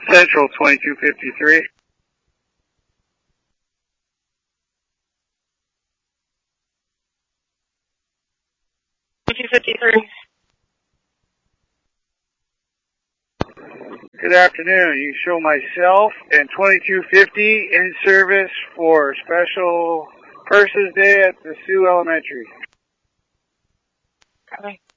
Central 2253. Good afternoon. You show myself and 2250 in service for Special Persons Day at the Sioux Elementary. Okay.